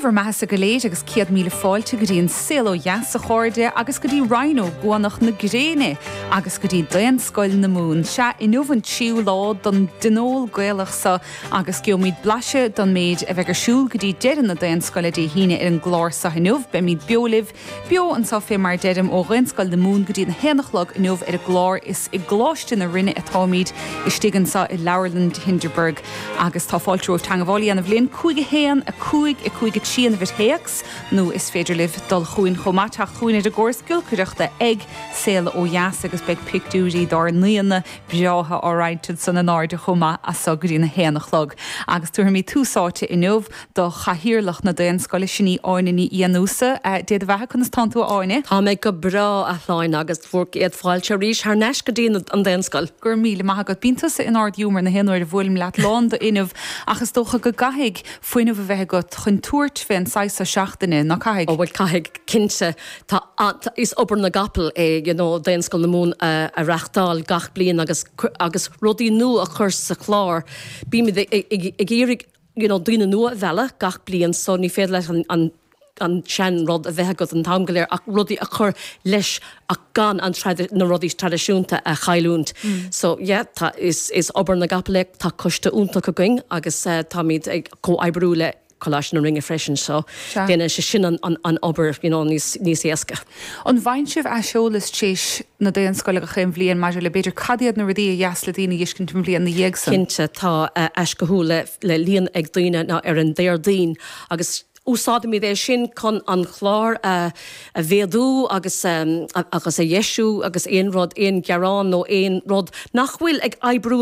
Céhar measa go léir agus 100 míle fáilte go dtíon silo jaas a chóirde agus go dtí rhino guanach na gréine agus go dtí daon scoil na mún. Se inmhan tíú lá don denól gaelach sa agus go míad blaise don méid a bheith siúil go dtí deirean na daon scoile dí híine ar an glár sa hinmh be míad beolibh bio an sa fé mar deirim ó rinscoil na mún go dtí na hénachlog inmh ar a glár is i gláiste na rinne atá míad is stigan sa i Laurland Hinderberg agus tá fáilteú Tangaválaí an a bhlion cúige héan a cúig tían bhit héacs nó is féidir libh dul chuin chomáteach chuine de gcósciilcuireachta ag saola ó jaas agus beag picúí dar nuana beátha áráintin san an áir de chomá a sagurí na héanachlog. Agus tuair mí túsáte inmh do chahirirlach na daon scoile sinní áine ní íanúsa déad bheitthe chun tanú áine. Tá méid go bra a chláin agus fuór iad fáilte ríis th neis go dtíana an daon scoil. Gur míle maigad bíntas in ardúmar na héanúir a bhfuilm leat lán do inmh agus dócha go gaigh faoinmh a bheith go chun túirt féin 6 seachtaine na caiig. Ó bhfuil caiig cinse is obair na gapel daon scoil na mún a reachtáil gach blion agus rudí nua a chur sa chlár. Bí mi ag éirigh duine nua bheile gach blion so ní féad leis an sean rud a bheith go an tamgaléir ach rudí a chur leis a gan an na rudí tradiisiúnta a chailúnt. So tá is obair na gapel tá costa únta go going agus tá míad ag có ebrúle choláis na ringe freisin seo. Déine se sin an obair níos éasca. An bhaintseh a seolalas tíis na daon scoile go chéim bblion mar le beidir cadiad na rudí a jaas le daoine dhéiscin tum bblion na dhéagsan. Cinnte tá eis go le líon ag daoine ná ar an déir daoin agus úsáda mí é sin chun an chlár a bhéadú agus a dhéisiú agus éon rud éon gearán nó éon rud nach bhfuil ag ebrú